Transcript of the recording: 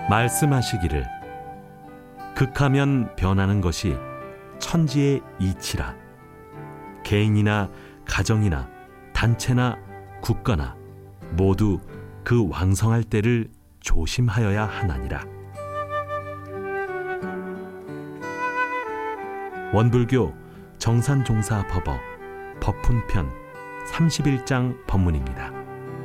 말씀하시기를 극하면 변하는 것이 천지의 이치라. 개인이나 가정이나 단체나 국가나 모두 그 왕성할 때를 조심하여야 하나니라. 원불교 정산종사법어 법훈편 31장 법문입니다.